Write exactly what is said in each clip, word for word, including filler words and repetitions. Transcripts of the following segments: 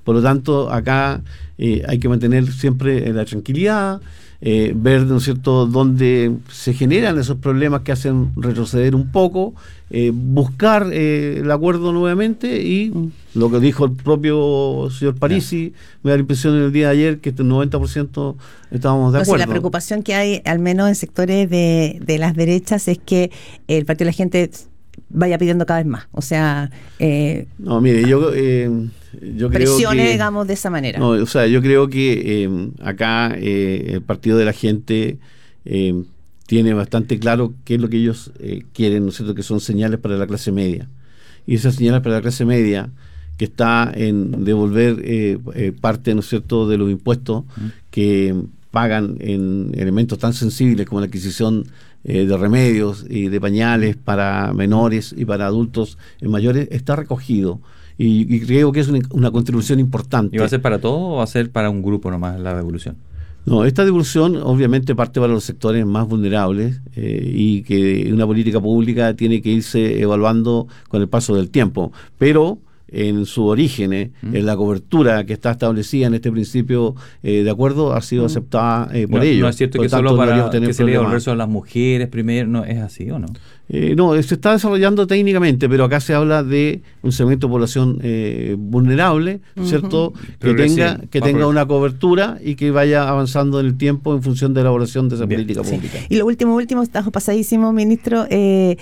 Por lo tanto, acá eh, hay que mantener siempre la tranquilidad, eh, ver, ¿no es cierto?, dónde se generan esos problemas que hacen retroceder un poco, eh, buscar eh, el acuerdo nuevamente y mm. lo que dijo el propio señor Parisi, yeah. me da la impresión en el día de ayer que el noventa por ciento estábamos de o acuerdo. Sea, la preocupación que hay, al menos en sectores de, de las derechas, es que el Partido de la Gente vaya pidiendo cada vez más. O sea, eh, no, mire, yo, eh, yo creo presione, que, digamos, de esa manera. No, o sea, yo creo que eh, acá eh, el Partido de la Gente eh, tiene bastante claro qué es lo que ellos eh, quieren, ¿no es cierto?, que son señales para la clase media. Y esas señales para la clase media, que está en devolver eh, eh, parte, ¿no es cierto?, de los impuestos uh-huh. que pagan en elementos tan sensibles como la adquisición eh, de remedios y de pañales para menores y para adultos mayores, está recogido. Y, y creo que es una, una contribución importante. ¿Y va a ser para todo o va a ser para un grupo nomás la devolución? No, esta devolución obviamente parte para los sectores más vulnerables eh, y que una política pública tiene que irse evaluando con el paso del tiempo, pero en su origen, eh, mm. en la cobertura que está establecida en este principio eh, de acuerdo, ha sido mm. aceptada eh, por no, ellos. No es cierto por que tanto, solo para no que se le devolver solo a las mujeres primero, ¿no es así o no? Eh, no, se está desarrollando técnicamente, pero acá se habla de un segmento de población eh, vulnerable, uh-huh. ¿cierto? Que tenga que tenga una cobertura y que vaya avanzando en el tiempo en función de la elaboración de esa Bien. política sí. pública. Y lo último, último, está pasadísimo, ministro, eh,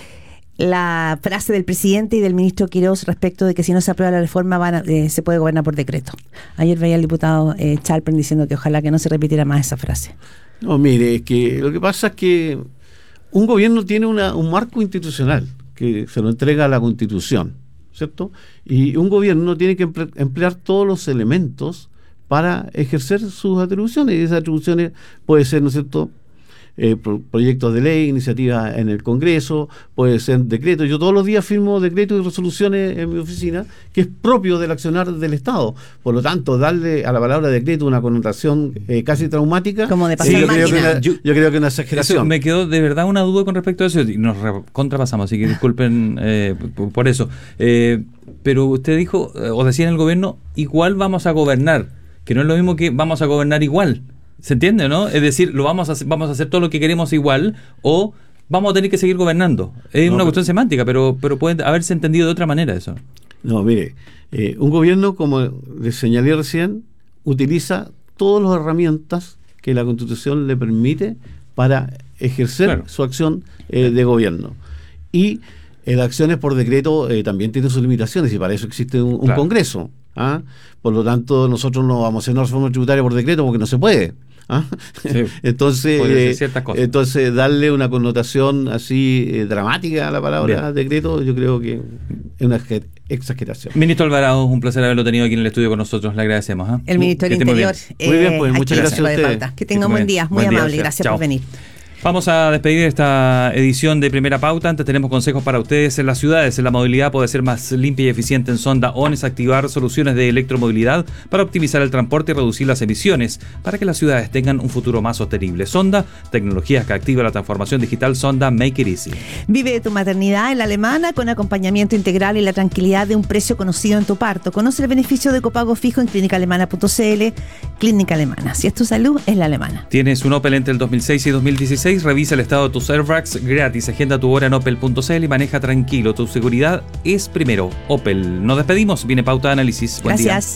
la frase del presidente y del ministro Quirós respecto de que si no se aprueba la reforma van a, eh, se puede gobernar por decreto. Ayer veía al diputado eh, Chalpern diciendo que ojalá que no se repitiera más esa frase. No, mire, es que lo que pasa es que un gobierno tiene una, un marco institucional que se lo entrega a la Constitución, ¿cierto? Y un gobierno tiene que emplear todos los elementos para ejercer sus atribuciones, y esas atribuciones puede ser, ¿no es cierto?, Eh, pro, proyectos de ley, iniciativas en el Congreso, puede ser decretos. Yo todos los días firmo decretos y resoluciones en mi oficina, que es propio del accionar del Estado. Por lo tanto, darle a la palabra decreto una connotación eh, casi traumática, como de pasar sí, yo, máquina. creo que una, yo, yo creo que una exageración. Me quedó de verdad una duda con respecto a eso y nos contrapasamos, así que disculpen eh, por eso. Eh, pero usted dijo, o decía en el gobierno, igual vamos a gobernar, que no es lo mismo que vamos a gobernar igual. ¿Se entiende, no? Es decir, lo vamos a hacer, vamos a hacer todo lo que queremos igual o vamos a tener que seguir gobernando. Es no, una cuestión semántica, pero pero puede haberse entendido de otra manera eso. No, mire, eh, un gobierno, como les señalé recién, utiliza todas las herramientas que la Constitución le permite para ejercer claro. su acción eh, de gobierno. Y eh, las acciones por decreto eh, también tienen sus limitaciones y para eso existe un, un claro. Congreso. ¿ah? Por lo tanto, nosotros no vamos a hacer una reforma tributaria por decreto porque no se puede. ¿Ah? Sí, entonces eh, entonces darle una connotación así eh, dramática a la palabra bien. Decreto, yo creo que es una exageración. Ministro Alvarado, un placer haberlo tenido aquí en el estudio con nosotros, le agradecemos. ¿eh? El ministro del Interior. Eh, muy bien, pues muchas gracias a ustedes. Que tenga un buen día, muy buen amable, día, gracias chao. por venir. Vamos a despedir esta edición de Primera Pauta. Antes tenemos consejos para ustedes. En las ciudades, la movilidad puede ser más limpia y eficiente en Sonda ONES. Activar soluciones de electromovilidad para optimizar el transporte y reducir las emisiones, para que las ciudades tengan un futuro más sostenible. Sonda, tecnologías que activan la transformación digital. Sonda, make it easy. Vive tu maternidad en La Alemana con acompañamiento integral y la tranquilidad de un precio conocido en tu parto. Conoce el beneficio de copago fijo en clínica alemana punto c l. Clínica Alemana. Si es tu salud, es La Alemana. Tienes un Opel entre el dos mil seis y dos mil dieciséis. Revisa el estado de tus airbags gratis. Agenda tu hora en opel punto c l y maneja tranquilo. Tu seguridad es primero. Opel. Nos despedimos. Viene Pauta de Análisis. Buen Gracias.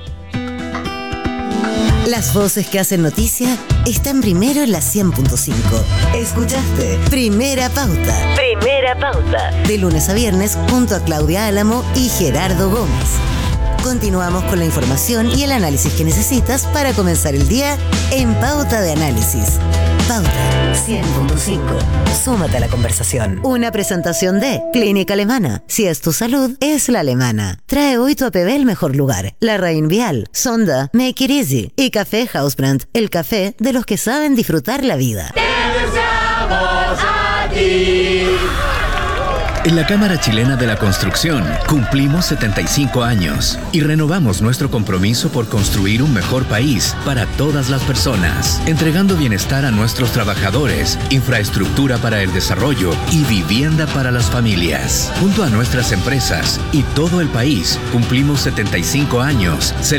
Día. Las voces que hacen noticia están primero en la cien punto cinco. Escuchaste Primera Pauta. Primera Pauta. De lunes a viernes junto a Claudia Álamo y Gerardo Gómez. Continuamos con la información y el análisis que necesitas para comenzar el día en Pauta de Análisis. Pauta cien punto cinco. Súmate a la conversación. Una presentación de Clínica Alemana. Si es tu salud, es La Alemana. Trae hoy tu A P B al mejor lugar. La Rain Vial, Sonda, Make It Easy y Café Hausbrand, el café de los que saben disfrutar la vida. Te deseamos a ti. En la Cámara Chilena de la Construcción cumplimos setenta y cinco años y renovamos nuestro compromiso por construir un mejor país para todas las personas, entregando bienestar a nuestros trabajadores, infraestructura para el desarrollo y vivienda para las familias. Junto a nuestras empresas y todo el país cumplimos setenta y cinco años.